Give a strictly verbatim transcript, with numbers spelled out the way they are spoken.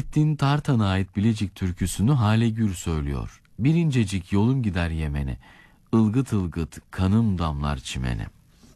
Nurettin Tartan'a ait Bilecik türküsünü Hale Gür söylüyor. Bir incecik yolum gider Yemen'e, ılgıt ılgıt kanım damlar çimene.